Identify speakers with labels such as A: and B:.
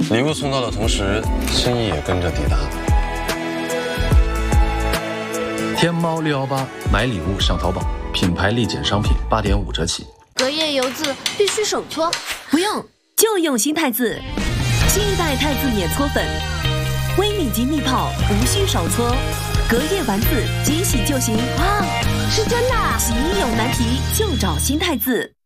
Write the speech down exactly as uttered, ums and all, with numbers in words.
A: 礼物送到的同时，心意也跟着抵达。
B: 天猫六幺八买礼物上淘宝，品牌立减商品八点五折起。
C: 隔夜油渍必须手搓，
D: 不用，就用新太字，新一代太字免搓粉，微米级密泡，无需手搓，隔夜完字即洗就行。
C: 哇，是真的啊！
D: 洗衣有难题就找新太字。